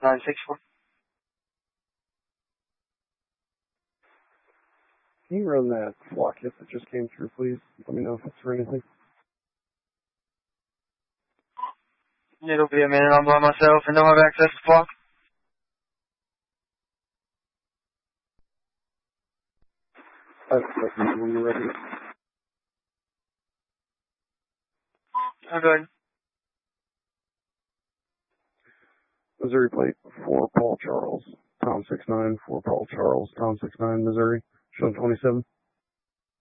964. Can you run that flock hit that just came through, please? Let me know if it's for anything. It'll be a minute. I'm by myself and don't have access to flock. When you're ready. Okay. Missouri plate for Paul Charles. Tom 69 for Paul Charles. Tom 69, Missouri. Show 27.